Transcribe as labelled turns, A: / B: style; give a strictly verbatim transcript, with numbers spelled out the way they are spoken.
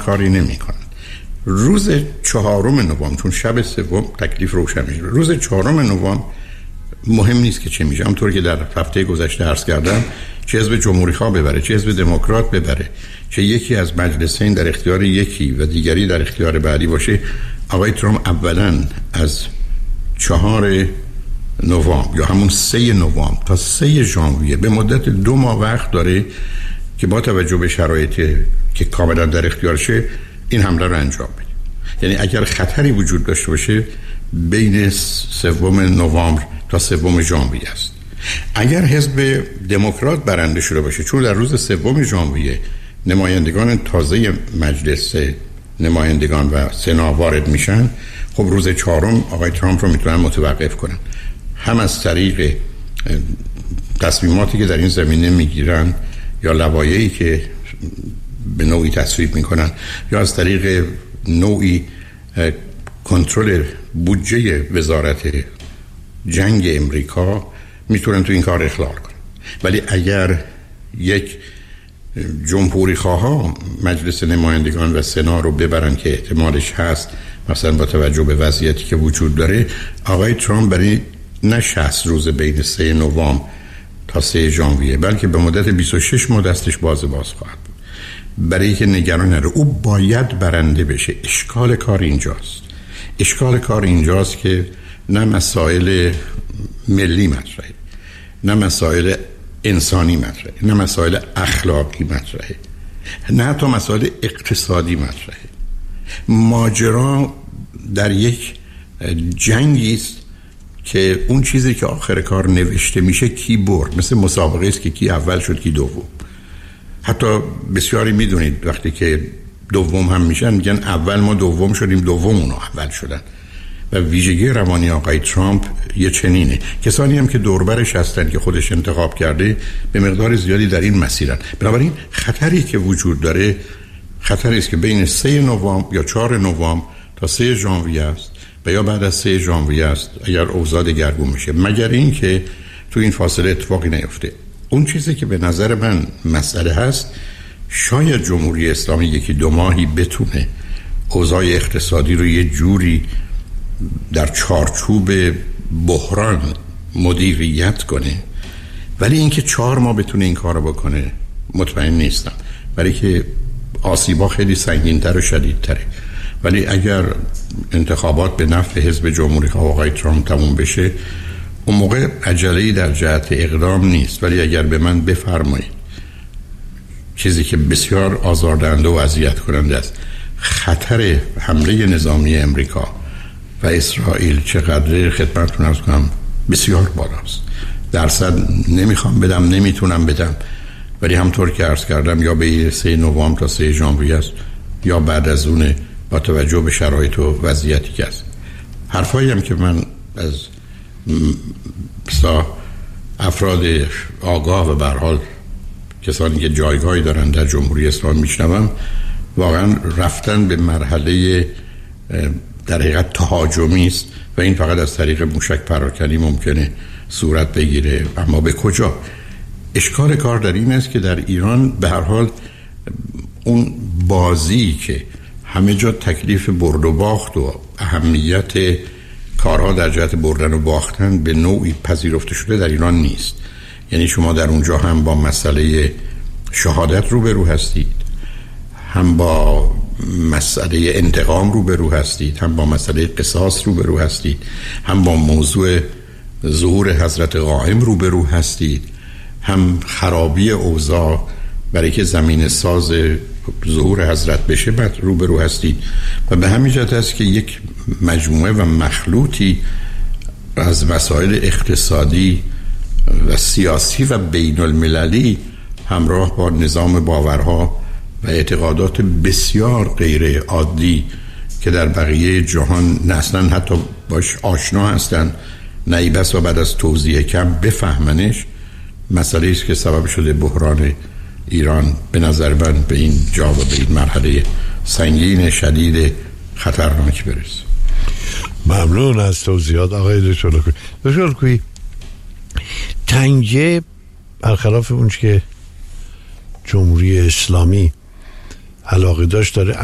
A: کاری نمی کنن. روز چهارم نوامبر، چون شب سوم تکلیف روشن میشه، روز چهارم نوامبر مهم نیست که چه میشه. همونطور که در هفته گذشته عرض کردم، چه حزب جمهوری خواه ببره، چه حزب دموکرات ببره، چه یکی از مجلسین در اختیار یکی و دیگری در اختیار بعدی باشه، آقای ترامپ اولا از چهار نوامبر یا همون سه نوامبر تا سه ژانویه به مدت دو ماه وقت داره که با توجه به شرایطی که کاملا در اختیارشه این حمله رو انجام بده. یعنی اگر خطری وجود داشته باشه بین سوم نوامبر تا سوم ژانویه است. اگر حزب دموکرات برنده شده باشه، چون در روز سوم ژانویه نمایندگان تازه مجلس نمایندگان و سنا وارد میشن، خب روز چهارم آقای ترامپ رو میتونن متوقف کنن، هم از طریق تصمیماتی که در این زمینه میگیرن یا لوایحی که به نوعی تصویب میکنن، یا از طریق نوعی کنترل بودجه وزارت جنگ امریکا میتونن تو این کار اخلال کنن. ولی اگر یک جمهوری خواها مجلس نمایندگان و سنا رو ببرن که احتمالش هست، مثلا با توجه به وضعیتی که وجود داره، آقای ترامپ برای نه شصت روز بین سه نوامبر تا سه ژانویه بلکه به مدت بیست و شش ماه دستش باز باز خواهد بود. برای که نگران نره، او باید برنده بشه. اشکال کار اینجاست اشکال کار اینجاست که نه مسائل ملی مطرحه، نه مسائل انسانی مطرحه، نه مسائل اخلاقی مطرحه، نه حتی مسائل اقتصادی مطرحه. ماجرا در یک جنگی است که اون چیزی که آخر کار نوشته میشه کی برد، مثل مسابقه است که کی اول شد کی دوم. حتی بسیاری میدونید وقتی که دوم هم میشن میگن اول ما دوم شدیم، دوم اونا اول شدن. و ویژگی روانی آقای ترامپ یه چنینه. کسانی هم که دوربرش هستن که خودش انتخاب کرده به مقدار زیادی در این مسیرن. بنابراین خطری که وجود داره خطری است که بین سه نوامبر یا چهار نوامبر تا سه ژانویه است و یا بعد از سه ژانویه است اگر اوضاع دگرگون میشه، مگر این که تو این فاصله اتفاقی نیفته. اون چیزی که به نظر من مسئله هست، شاید جمهوری اسلامی یکی دو ماهی بتونه اوضاع اقتصادی رو یه جوری در چارچوب بحران مدیریت کنه، ولی اینکه چهار ماه بتونه این کارو بکنه مطمئن نیستم، برای که آسیبا خیلی سنگین‌تر و شدیدتره. ولی اگر انتخابات به نفع حزب جمهوری خواه آقای ترامپ تموم بشه، اون موقع عجله‌ای در جهت اقدام نیست. ولی اگر به من بفرمایید چیزی که بسیار آزاردهنده و اذیت کننده است، خطر حمله نظامی امریکا و اسرائیل چقدر خدمتتون عرض کنم بسیار بالاست. درصد نمیخوام بدم، نمیتونم بدم، ولی همطور که عرض کردم یا به سه نوامبر تا سه ژانویه است یا بعد از اون، با توجه به شرایط و وضعیتی که است. حرفایی هم که من از افراد آگاه و به هر حال کسانی که جایگاهی دارن در جمهوری اسلامی میشنوم، واقعا رفتن به مرحله در حقیقت تهاجمی است و این فقط از طریق موشک پراکنی ممکنه صورت بگیره. اما به کجا؟ اشکال کار در این است که در ایران به هر حال اون بازی که همه جا تکلیف برد و باخت و اهمیت کارها در جهت بردن و باختن به نوعی پذیرفته شده در ایران نیست. یعنی شما در اونجا هم با مسئله شهادت روبرو هستید، هم با مسئله انتقام روبرو هستید، هم با مسئله قصاص روبرو هستید، هم با موضوع ظهور حضرت قائم روبرو هستید، هم خرابی اوضاع برای که زمین ساز ظهور حضرت بشه بعد روبرو هستید. و به همین جهت است که یک مجموعه و مخلوطی از مسائل اقتصادی و سیاسی و بین المللی همراه با نظام باورها و اعتقادات بسیار غیر عادی که در بقیه جهان نه اصلا حتی باش آشنا هستن، نه بس و بعد از توضیح کم بفهمنش، مسئله است که سبب شده بحران ایران به نظر من به این جا و به این مرحله سنگین شدید خطرناک برسه.
B: ممنون از توضیحات آقای دکتر لکویی. دکتر لکویی، تنگه برخلاف اون که جمهوری اسلامی علاقه داشت داره